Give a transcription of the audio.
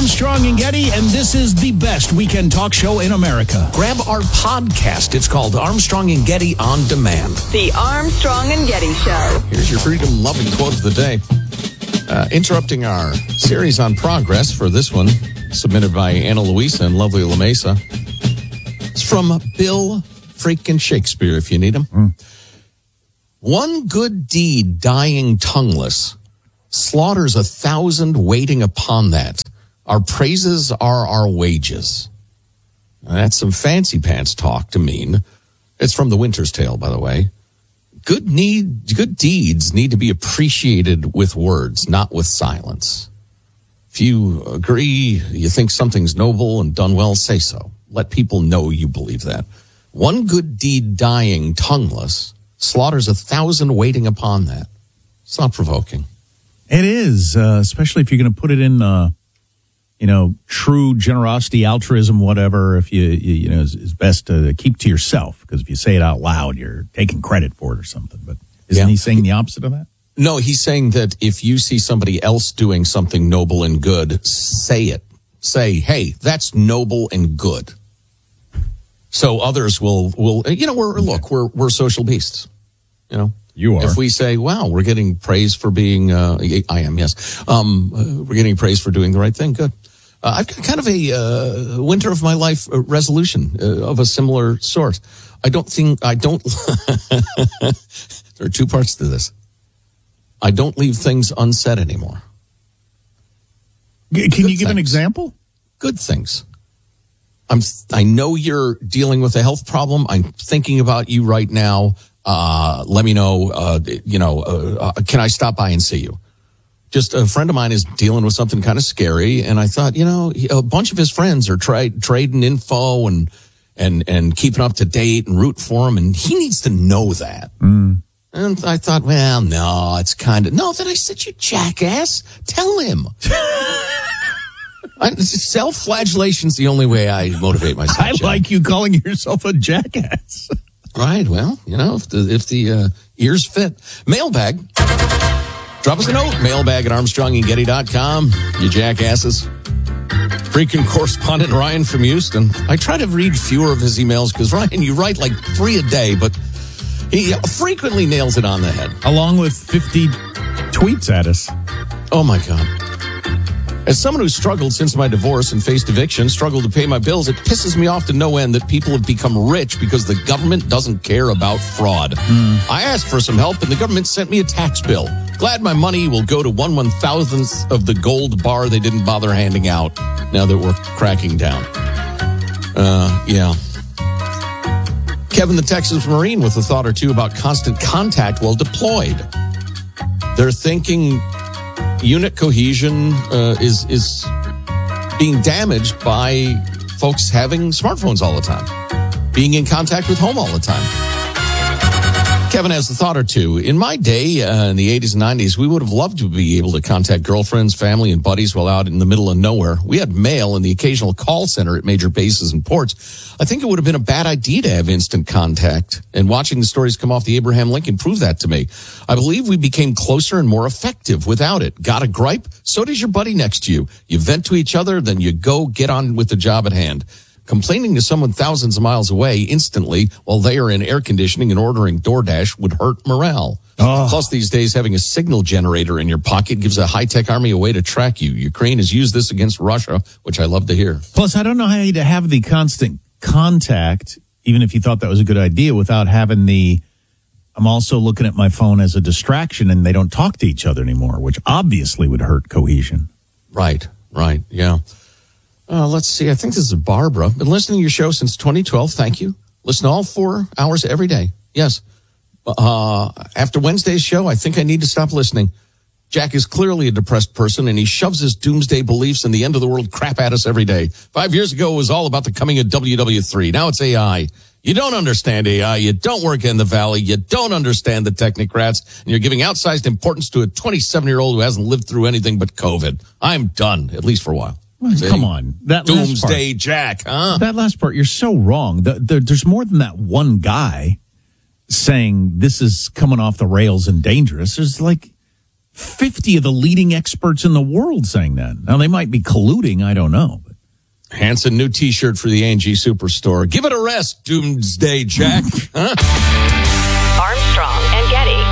Armstrong and Getty, and this is the best weekend talk show in America. Grab our podcast. It's called Armstrong and Getty On Demand. The Armstrong and Getty Show. Here's your freedom-loving quote of the day. Interrupting our series on progress for this one, submitted by Anna Luisa and lovely La Mesa. It's from Bill freaking Shakespeare, if you need him. One good deed dying tongueless slaughters 1,000 waiting upon that. Our praises are our wages. Now, that's some fancy pants talk to mean. It's from The Winter's Tale, by the way. Good deeds need to be appreciated with words, not with silence. If you agree, you think something's noble and done well, say so. Let people know you believe that. One good deed dying tongueless slaughters 1,000 waiting upon that. It's not provoking. It is, especially if you're going to put it in, true generosity, altruism, whatever. If it's best to keep to yourself, because if you say it out loud, you're taking credit for it or something. But isn't he saying the opposite of that? No, he's saying that if you see somebody else doing something noble and good, say it. Say, hey, that's noble and good. So others will we're social beasts. You are. If we say, wow, we're getting praise for being, I am, yes. We're getting praise for doing the right thing. Good. I've got kind of a winter of my life resolution of a similar sort. There are two parts to this. I don't leave things unsaid anymore. Can you give an example? Good things. I know you're dealing with a health problem. I'm thinking about you right now. Let me know, can I stop by and see you? Just a friend of mine is dealing with something kind of scary. And I thought, a bunch of his friends are trading info and keeping up to date and rooting for him. And he needs to know that. And I thought, well, no, it's no, then I said, you jackass, tell him. Self-flagellation's the only way I motivate myself. I like you calling yourself a jackass. Right. Well, if the ears fit. Mailbag. Drop us a note. Mailbag at ArmstrongandGetty.com. You jackasses. Freaking correspondent Ryan from Houston. I try to read fewer of his emails because, Ryan, you write like 3 a day, but he frequently nails it on the head. Along with 50 tweets at us. Oh, my God. As someone who's struggled since my divorce and faced eviction, struggled to pay my bills, it pisses me off to no end that people have become rich because the government doesn't care about fraud. I asked for some help and the government sent me a tax bill. Glad my money will go to 1/1000th of the gold bar they didn't bother handing out now that we're cracking down. Yeah. Kevin, the Texas Marine, with a thought or two about constant contact while deployed. They're thinking unit cohesion is being damaged by folks having smartphones all the time, being in contact with home all the time. Kevin has a thought or two. In my day, in the 80s and 90s, we would have loved to be able to contact girlfriends, family, and buddies while out in the middle of nowhere. We had mail and the occasional call center at major bases and ports. I think it would have been a bad idea to have instant contact, and watching the stories come off the Abraham Lincoln proved that to me. I believe we became closer and more effective without it. Got a gripe? So does your buddy next to you. You vent to each other, then you go get on with the job at hand. Complaining to someone thousands of miles away instantly while they are in air conditioning and ordering DoorDash would hurt morale. Plus, these days, having a signal generator in your pocket gives a high-tech army a way to track you. Ukraine has used this against Russia, which I love to hear. Plus, I don't know how to have the constant contact, even if you thought that was a good idea, without having I'm also looking at my phone as a distraction, and they don't talk to each other anymore, which obviously would hurt cohesion. Right, yeah. Let's see. I think this is Barbara. Been listening to your show since 2012. Thank you. Listen all 4 hours every day. Yes. After Wednesday's show, I think I need to stop listening. Jack is clearly a depressed person, and he shoves his doomsday beliefs and the end of the world crap at us every day. 5 years ago, it was all about the coming of WW3. Now it's AI. You don't understand AI. You don't work in the Valley. You don't understand the technocrats. And you're giving outsized importance to a 27-year-old who hasn't lived through anything but COVID. I'm done, at least for a while. Come on. That Doomsday Jack, huh? That last part, you're so wrong. There's more than that one guy saying this is coming off the rails and dangerous. There's like 50 of the leading experts in the world saying that. Now, they might be colluding. I don't know. Hanson, new T-shirt for the A&G Superstore. Give it a rest, Doomsday Jack. Huh? Armstrong and Getty.